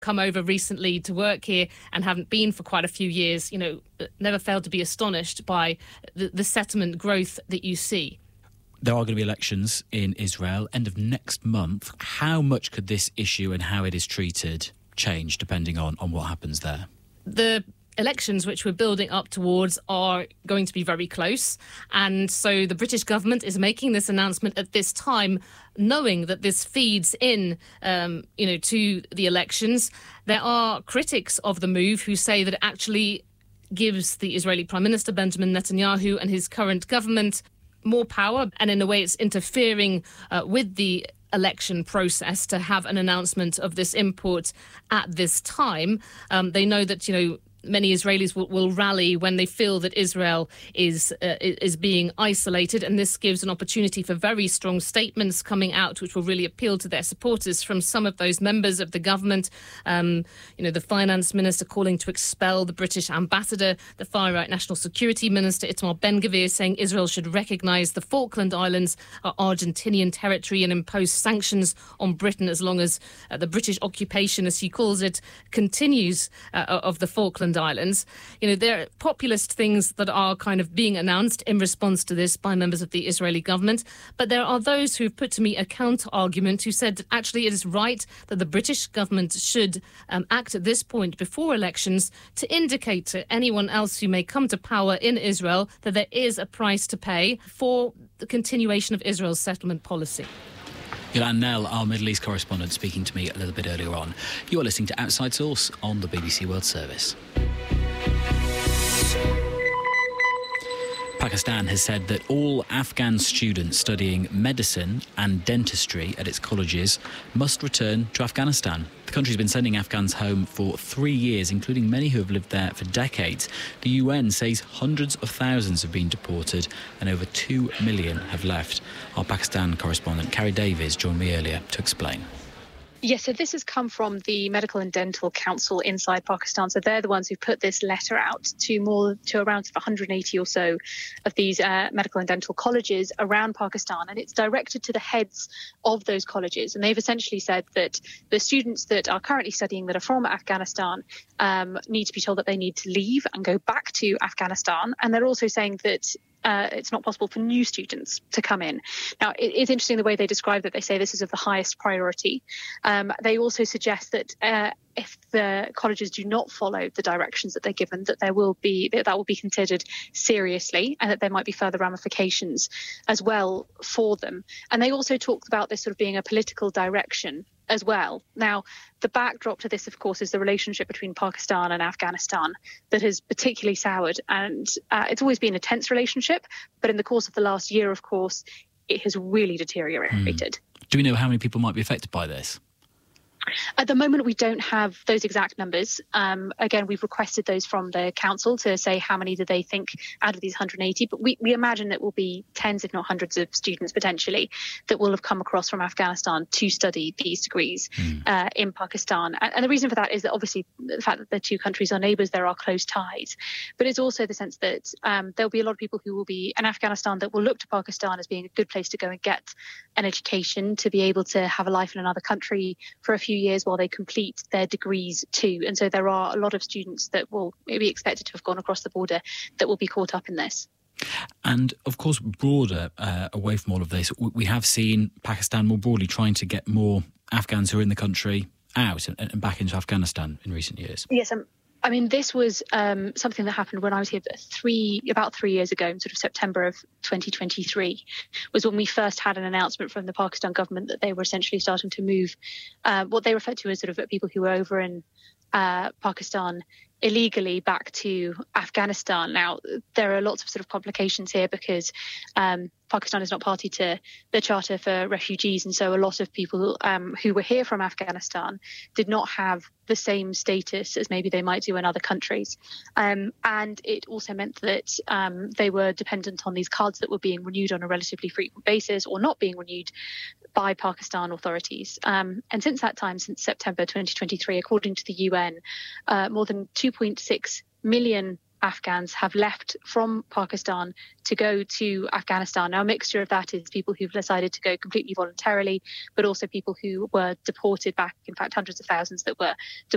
come over recently to work here and haven't been for quite a few years, never failed to be astonished by the settlement growth that you see. There are going to be elections in Israel end of next month. How much could this issue and how it is treated change depending on what happens there? The elections which we're building up towards are going to be very close. And so the British government is making this announcement at this time, knowing that this feeds in, to the elections. There are critics of the move who say that it actually gives the Israeli Prime Minister Benjamin Netanyahu and his current government more power. And in a way, it's interfering with the election process to have an announcement of this import at this time. They know that, many Israelis will rally when they feel that Israel is being isolated, and this gives an opportunity for very strong statements coming out, which will really appeal to their supporters from some of those members of the government. The finance minister calling to expel the British ambassador, the far-right national security minister Itamar Ben-Gvir saying Israel should recognise the Falkland Islands are Argentinian territory and impose sanctions on Britain as long as the British occupation, as he calls it, continues of the Falkland Islands. There are populist things that are kind of being announced in response to this by members of the Israeli government. But there are those who've put to me a counter-argument who said that actually it is right that the British government should act at this point before elections to indicate to anyone else who may come to power in Israel that there is a price to pay for the continuation of Israel's settlement policy. Ilan Nell, our Middle East correspondent, speaking to me a little bit earlier on. You are listening to Outside Source on the BBC World Service. Pakistan has said that all Afghan students studying medicine and dentistry at its colleges must return to Afghanistan. The country's been sending Afghans home for 3 years, including many who have lived there for decades. The UN says hundreds of thousands have been deported and over 2 million have left. Our Pakistan correspondent, Carrie Davies, joined me earlier to explain. Yes, so this has come from the Medical and Dental Council inside Pakistan. So they're the ones who put this letter out to around 180 or so of these medical and dental colleges around Pakistan. And it's directed to the heads of those colleges. And they've essentially said that the students that are currently studying that are from Afghanistan need to be told that they need to leave and go back to Afghanistan. And they're also saying that it's not possible for new students to come in. Now, it's interesting the way they describe that. They say this is of the highest priority. They also suggest that if the colleges do not follow the directions that they're given, that will be considered seriously and that there might be further ramifications as well for them. And they also talked about this sort of being a political direction as well. Now, the backdrop to this, of course, is the relationship between Pakistan and Afghanistan that has particularly soured. And it's always been a tense relationship. But in the course of the last year, of course, it has really deteriorated. Do we know how many people might be affected by this? At the moment, we don't have those exact numbers. Again, we've requested those from the council to say how many do they think out of these 180. But we imagine it will be tens, if not hundreds of students potentially that will have come across from Afghanistan to study these degrees in Pakistan. And the reason for that is that obviously the fact that the two countries are neighbours, there are close ties. But it's also the sense that there'll be a lot of people who will be in Afghanistan that will look to Pakistan as being a good place to go and get an education, to be able to have a life in another country for a few years while they complete their degrees too. And so there are a lot of students that will be expected to have gone across the border that will be caught up in this. And of course, broader, away from all of this, we have seen Pakistan more broadly trying to get more Afghans who are in the country out and back into Afghanistan in recent years. Yes, I mean, this was something that happened when I was here about 3 years ago, in sort of September of 2023, was when we first had an announcement from the Pakistan government that they were essentially starting to move what they referred to as sort of people who were over in Pakistan illegally back to Afghanistan. Now, there are lots of sort of complications here because Pakistan is not party to the Charter for Refugees. And so a lot of people who were here from Afghanistan did not have the same status as maybe they might do in other countries. And it also meant that they were dependent on these cards that were being renewed on a relatively frequent basis or not being renewed by Pakistan authorities. And since that time, since September 2023, according to the UN, more than 2.6 million Afghans have left from Pakistan to go to Afghanistan. Now, a mixture of that is people who've decided to go completely voluntarily, but also people who were deported back, in fact, hundreds of thousands that were